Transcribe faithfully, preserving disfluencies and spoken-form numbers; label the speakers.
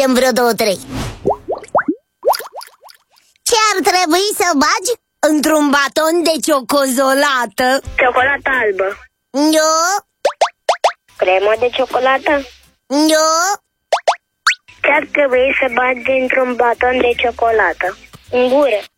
Speaker 1: facem vreo două, trei. Ce ar trebui să bagi într-un baton de ciocozolată?
Speaker 2: Ciocolată albă.
Speaker 1: Eu?
Speaker 2: Cremă de ciocolată.
Speaker 1: Eu?
Speaker 2: Ce ar trebui să bagi într-un baton de ciocolată? În gură.